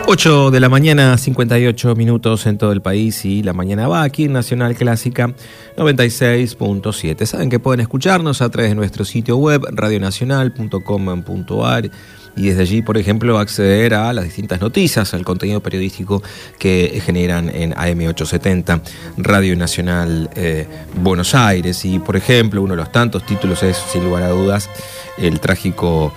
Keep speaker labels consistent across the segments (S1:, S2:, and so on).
S1: 8 de la mañana, 58 minutos en todo el país, y la mañana va aquí en Nacional Clásica 96.7. Saben que pueden escucharnos a través de nuestro sitio web radionacional.com.ar y desde allí, por ejemplo, acceder a las distintas noticias, al contenido periodístico que generan en AM870 Radio Nacional Buenos Aires. Y, por ejemplo, uno de los tantos títulos es, sin lugar a dudas, el trágico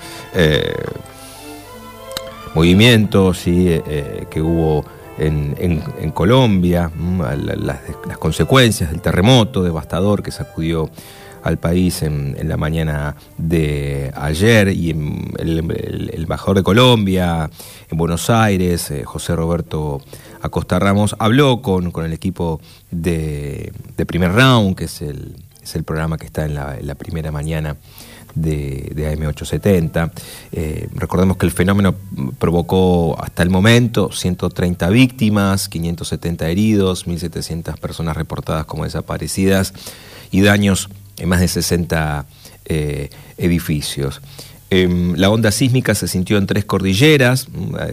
S1: movimiento que hubo en Colombia, las consecuencias del terremoto devastador que sacudió al país en la mañana de ayer, y el embajador de Colombia en Buenos Aires, José Roberto Acosta Ramos, habló con el equipo de Primer Round, que es el programa que está en la primera mañana de AM870. Recordemos que el fenómeno provocó hasta el momento 130 víctimas, 570 heridos, 1.700 personas reportadas como desaparecidas y daños en más de 60 edificios. La onda sísmica se sintió en 3 cordilleras,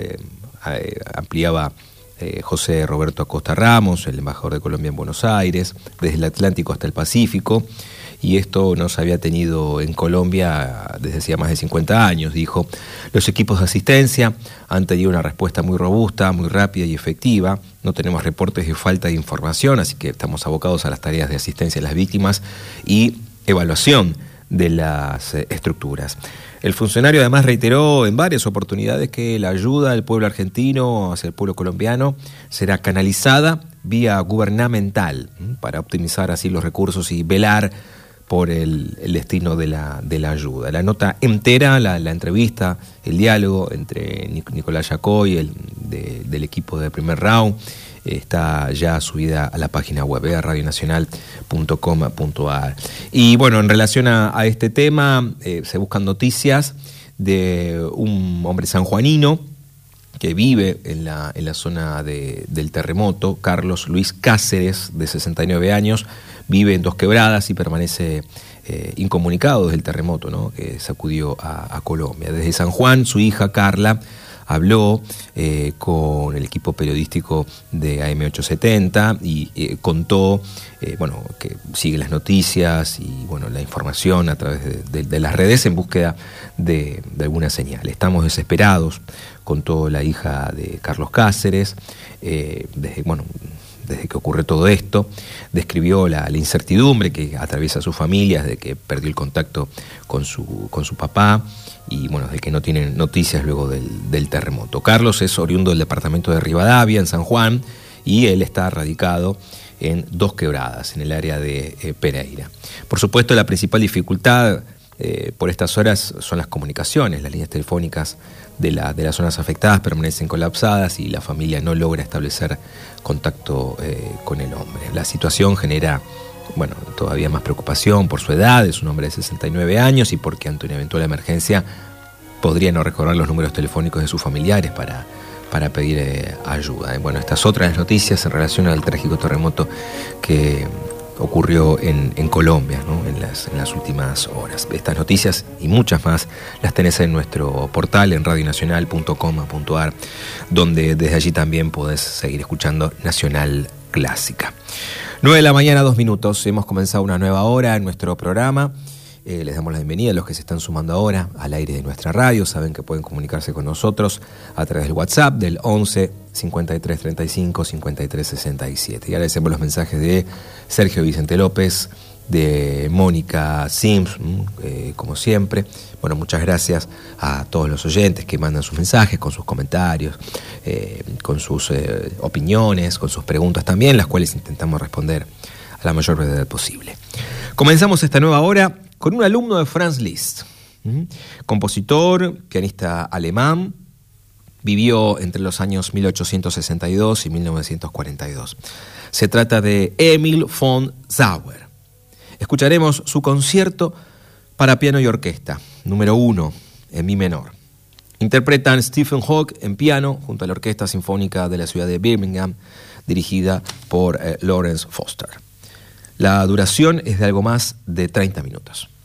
S1: ampliaba José Roberto Acosta Ramos, el embajador de Colombia en Buenos Aires, desde el Atlántico hasta el Pacífico. Y esto no se había tenido en Colombia desde hacía más de 50 años, dijo. Los equipos de asistencia han tenido una respuesta muy robusta, muy rápida y efectiva. No tenemos reportes de falta de información, así que estamos abocados a las tareas de asistencia a las víctimas y evaluación de las estructuras. El funcionario además reiteró en varias oportunidades que la ayuda del pueblo argentino hacia el pueblo colombiano será canalizada vía gubernamental para optimizar así los recursos y velar por el destino de la ayuda. La nota entera, la entrevista, el diálogo entre Nicolás Yacoy, del equipo de Primer Round, está ya subida a la página web, radionacional.com.ar. Y bueno, en relación a este tema, se buscan noticias de un hombre sanjuanino que vive en la zona del terremoto, Carlos Luis Cáceres, de 69 años, vive en Dos Quebradas y permanece incomunicado desde el terremoto, ¿no?, que sacudió a Colombia. Desde San Juan, su hija Carla habló con el equipo periodístico de AM870 y contó que sigue las noticias y la información a través de las redes en búsqueda de alguna señal. Estamos desesperados, contó la hija de Carlos Cáceres, desde que ocurre todo esto. Describió la incertidumbre que atraviesa su familia desde que perdió el contacto con su papá y desde que no tienen noticias luego del terremoto. Carlos es oriundo del departamento de Rivadavia, en San Juan, y él está radicado en Dos Quebradas, en el área de Pereira. Por supuesto, la principal dificultad por estas horas son las comunicaciones. Las líneas telefónicas de las zonas afectadas permanecen colapsadas y la familia no logra establecer contacto con el hombre. La situación genera todavía más preocupación por su edad. Es un hombre de 69 años y porque ante una eventual emergencia podría no recordar los números telefónicos de sus familiares para pedir ayuda. Estas otras noticias en relación al trágico terremoto que ocurrió en Colombia, ¿no?, en las últimas horas. Estas noticias y muchas más las tenés en nuestro portal en radionacional.com.ar, donde desde allí también podés seguir escuchando Nacional Clásica. 9 de la mañana, 2 minutos. Hemos comenzado una nueva hora en nuestro programa. Les damos la bienvenida a los que se están sumando ahora al aire de nuestra radio. Saben que pueden comunicarse con nosotros a través del WhatsApp del 11 53 35 53 67. Y agradecemos los mensajes de Sergio Vicente López, de Mónica Sims, como siempre. Muchas gracias a todos los oyentes que mandan sus mensajes, con sus comentarios, con sus opiniones, con sus preguntas también, las cuales intentamos responder a la mayor brevedad posible. Comenzamos esta nueva hora con un alumno de Franz Liszt, compositor, pianista alemán. Vivió entre los años 1862 y 1942. Se trata de Emil von Sauer. Escucharemos su concierto para piano y orquesta, número 1, en mi menor. Interpretan Stephen Hoog en piano junto a la Orquesta Sinfónica de la ciudad de Birmingham, dirigida por Lawrence Foster. La duración es de algo más de 30 minutos.